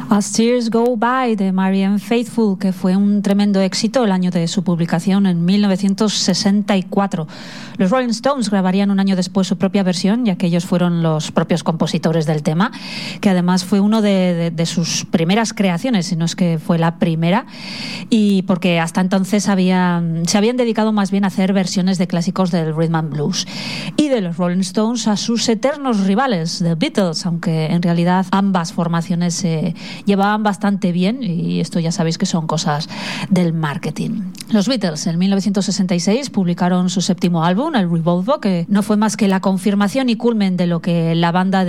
As Tears Go By de Marianne Faithfull, que fue un tremendo éxito el año de su publicación en 1964. Los Rolling Stones grabarían un año después su propia versión, ya que ellos fueron los propios compositores del tema, que además fue uno de sus primeras creaciones, si no es que fue la primera, y porque hasta entonces se habían dedicado más bien a hacer versiones de clásicos del rhythm and blues. Y de los Rolling Stones a sus eternos rivales, The Beatles, aunque en realidad ambas formaciones se llevaban bastante bien, y esto ya sabéis que son cosas del marketing. Los Beatles en 1966 publicaron su séptimo álbum, el Revolver, que no fue más que la confirmación y culmen de lo que la banda